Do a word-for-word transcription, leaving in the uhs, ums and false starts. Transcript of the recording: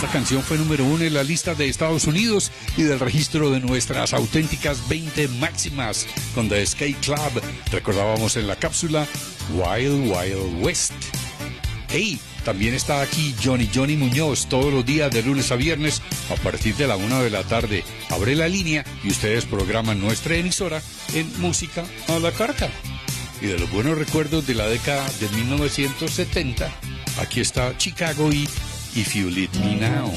Esta canción fue número uno en la lista de Estados Unidos y del registro de nuestras auténticas veinte máximas con The Skate Club. Recordábamos en la cápsula Wild Wild West. Hey, también está aquí Johnny Johnny Muñoz todos los días de lunes a viernes a partir de la una de la tarde. Abre la línea y ustedes programan nuestra emisora en música a la carta. Y de los buenos recuerdos de la década de mil novecientos setenta, aquí está Chicago y If You Let Me Now.